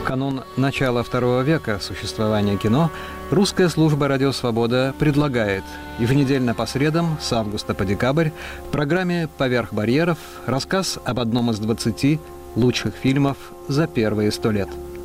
канун начала II века существования кино русская служба «Радио Свобода» предлагает еженедельно по средам с августа по декабрь в программе «Поверх барьеров» рассказ об одном из 20 лучших фильмов за первые 100 лет.